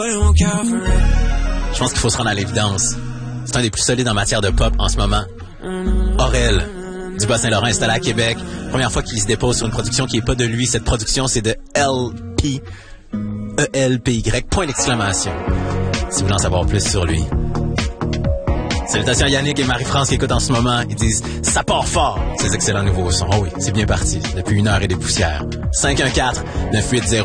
Je pense qu'il faut se rendre à l'évidence. C'est un des plus solides en matière de pop en ce moment. Aurel, du Bas-Saint-Laurent, installé à Québec. Première fois qu'il se dépose sur une production qui n'est pas de lui. Cette production, c'est de LP. E-L-P-Y, point d'exclamation. Si vous voulez en savoir plus sur lui. Salutations à Yannick et Marie-France qui écoutent en ce moment. Ils disent « Ça part fort !» Ces excellents nouveaux sons. Oh oui, c'est bien parti. Depuis 1 heure et des poussières. 514-980